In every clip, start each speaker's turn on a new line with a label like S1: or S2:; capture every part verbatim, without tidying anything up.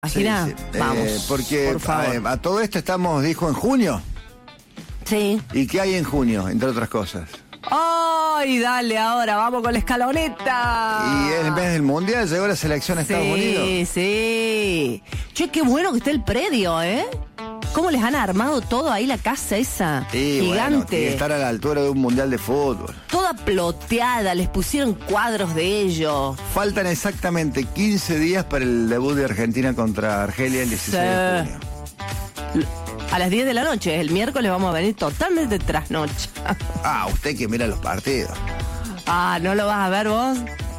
S1: Imagina,
S2: sí, sí.
S1: vamos,
S2: eh, porque
S1: por favor.
S2: A, a todo esto estamos, dijo, en junio.
S1: Sí.
S2: ¿Y qué hay en junio, entre otras cosas?
S1: ¡Ay, dale ahora! ¡Vamos con la escaloneta!
S2: Y en vez del Mundial llegó la selección a
S1: sí,
S2: Estados Unidos.
S1: Sí, sí. Che, qué bueno que está el predio, ¿eh? ¿Cómo les han armado todo ahí la casa esa?
S2: Sí,
S1: gigante.
S2: Bueno, tiene que estar a la altura de un Mundial de fútbol.
S1: Toda ploteada, les pusieron cuadros de ellos.
S2: Faltan exactamente quince días para el debut de Argentina contra Argelia el dieciséis
S1: Sí.
S2: de junio.
S1: A las diez de la noche, el miércoles vamos a venir totalmente trasnoche.
S2: Ah, usted que mira los partidos.
S1: Ah, ¿no lo vas a ver vos?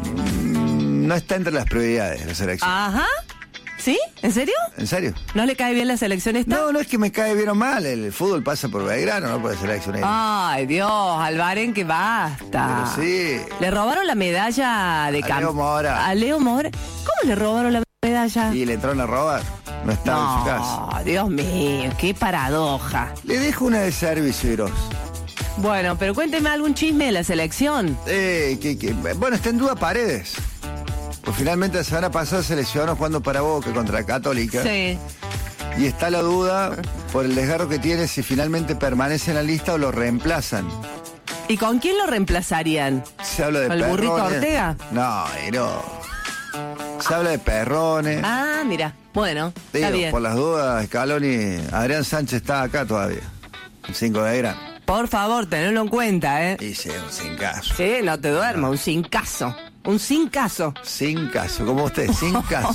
S2: Mm, no está entre las prioridades de la selección.
S1: Ajá. ¿Sí? ¿En serio?
S2: ¿En serio?
S1: ¿No le cae bien la selección esta?
S2: No, no es que me cae bien o mal. El fútbol pasa por Belgrano, no por la selección.
S1: Ay, Dios, Alvaren, que basta.
S2: Pero sí.
S1: Le robaron la medalla de
S2: A
S1: campo.
S2: Leo Mora.
S1: A Leo Mora. ¿Cómo le robaron la medalla?
S2: Y le entraron a robar. No estaba en su casa.
S1: No, Dios mío, qué paradoja.
S2: Le dejo una de servicio, Iros.
S1: Bueno, pero cuénteme algún chisme de la selección.
S2: Eh, que, que, bueno, está en duda Paredes. Pues finalmente la semana pasada se lesionó jugando para Boca contra Católica.
S1: Sí.
S2: Y está la duda por el desgarro que tiene si finalmente permanece en la lista o lo reemplazan.
S1: ¿Y con quién lo reemplazarían?
S2: Se habla de
S1: ¿Con el burrito
S2: Perrone.
S1: Ortega?
S2: No, y no. Se habla de Perrone.
S1: Ah, mira. Bueno,
S2: Digo,
S1: está bien.
S2: por las dudas, Scaloni, Adrián Sánchez está acá todavía. El cinco de gran.
S1: Por favor, tenedlo en cuenta, ¿eh?
S2: Y sí, un sin caso.
S1: Sí, no te duermas, un sin caso. Un sin caso.
S2: Sin caso, como usted, sin caso.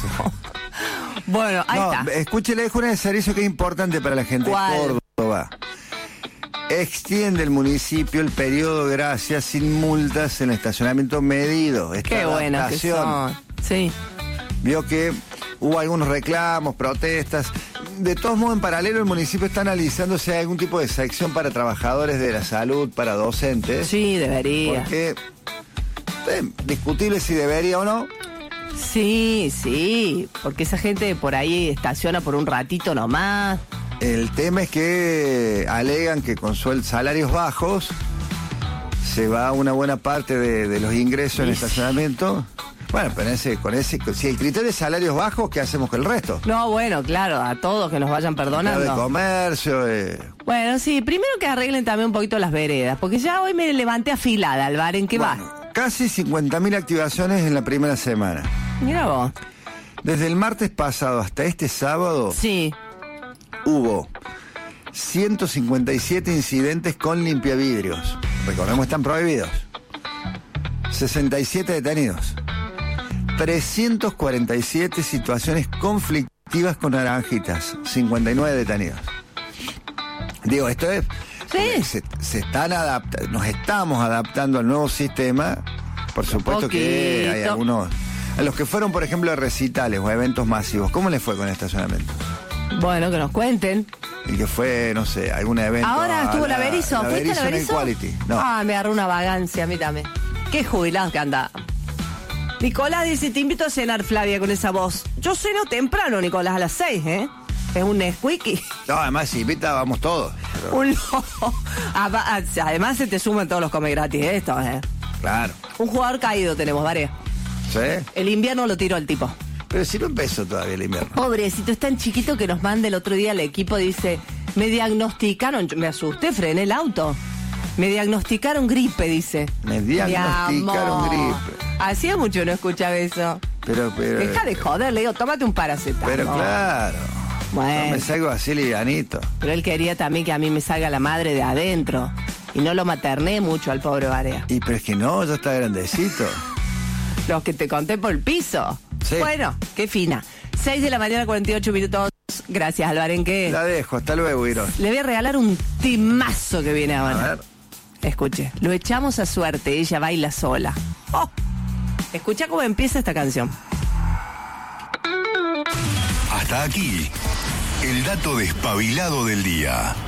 S1: Bueno, ahí
S2: No,
S1: está.
S2: escúchele, dejo una de servicio que es importante para la gente
S1: ¿Cuál?
S2: de Córdoba. Extiende el municipio el periodo de gracia sin multas en el estacionamiento medido. Esta
S1: Qué buenos que
S2: adaptación.
S1: son. Sí.
S2: Vio que hubo algunos reclamos, protestas. De todos modos, en paralelo, el municipio está analizando si hay algún tipo de sección para trabajadores de la salud, para docentes.
S1: Sí, debería.
S2: Porque eh, discutible si debería o no.
S1: Sí, sí, porque esa gente por ahí estaciona por un ratito nomás.
S2: El tema es que alegan que con suel- salarios bajos se va una buena parte de, de los ingresos en
S1: Y-
S2: estacionamiento. Bueno, pero ese, con ese, si el criterio es salarios bajos, ¿qué hacemos con el resto?
S1: No, bueno, claro, a todos que nos vayan
S2: Empleado
S1: perdonando.
S2: de comercio, eh,
S1: Bueno, sí, primero que arreglen también un poquito las veredas, porque ya hoy me levanté afilada, Alvaren, ¿qué
S2: bueno,
S1: va?
S2: casi cincuenta mil activaciones en la primera semana.
S1: Mira vos.
S2: Desde el martes pasado hasta este sábado
S1: Sí.
S2: hubo ciento cincuenta y siete incidentes con limpiavidrios. Recordemos, están prohibidos. sesenta y siete detenidos. trescientas cuarenta y siete situaciones conflictivas con naranjitas. cincuenta y nueve detenidos. Digo, esto es...
S1: Sí.
S2: Se, se están adaptando, nos estamos adaptando al nuevo sistema. Por supuesto que hay
S1: Poquito.
S2: algunos... A los que fueron, por ejemplo, a recitales o a eventos masivos, ¿cómo les fue con el estacionamiento?
S1: Bueno, que nos cuenten.
S2: Y que fue, no sé, algún evento...
S1: Ahora
S2: a
S1: estuvo la Berizo.
S2: la
S1: ¿Fuiste a la
S2: Berizo en
S1: Berizo?
S2: Equality. No.
S1: Ah, me agarró una vagancia, a mí también. Qué jubilados que anda. Nicolás dice, te invito a cenar, Flavia, con esa voz. Yo ceno temprano, Nicolás, a las seis, ¿eh? Es un Nesquiki.
S2: No, además, si invita, vamos todos. Pero,
S1: Un lobo. Ah, además se te suman todos los come gratis estos, ¿eh?
S2: claro.
S1: Un jugador caído tenemos, Varea.
S2: ¿Sí?
S1: El invierno lo tiró el tipo.
S2: Pero si no empezó todavía el invierno.
S1: Pobrecito, es tan chiquito que nos manda el otro día al equipo, dice, me diagnosticaron, yo me asusté, frené el auto. Me diagnosticaron gripe, dice.
S2: Me diagnosticaron
S1: Mi amor.
S2: gripe.
S1: Hacía mucho no escuchaba eso.
S2: Pero, pero...
S1: Deja de joder, le digo, tómate un paracetamol.
S2: Pero claro.
S1: Bueno.
S2: No me salgo así livianito.
S1: Pero él quería también que a mí me salga la madre de adentro. Y no lo materné mucho al pobre Varea.
S2: Y pero es que no, ya está grandecito.
S1: Los que te conté por el piso.
S2: Sí.
S1: Bueno, qué fina. seis de la mañana, cuarenta y ocho minutos. Gracias, Alvaren, que
S2: La dejo, hasta luego, Iros.
S1: le voy a regalar un timazo que viene
S2: A
S1: ahora.
S2: ver.
S1: Escuche, lo echamos a suerte, ella baila sola. Oh. Escucha cómo empieza esta canción.
S3: Hasta aquí, el dato despabilado del día.